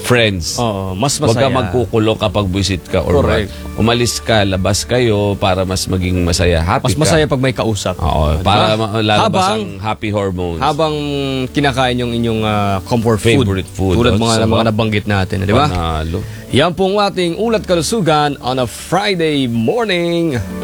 friends. Oo, mas Huwag ka masaya. magkukulo kapag visit ka or Correct. umalis ka, labas kayo para mas maging masaya. Happy Mas ka. masaya pag may kausap. Oo, Diba? para lalabas Habang- ang happy hormones. Habang kinakain yung inyong comfort Favorite food. Tulad Oh, mga sarap. nabanggit natin, di ba? Panalo. Yan pong ating ulat kalusugan on a Friday morning.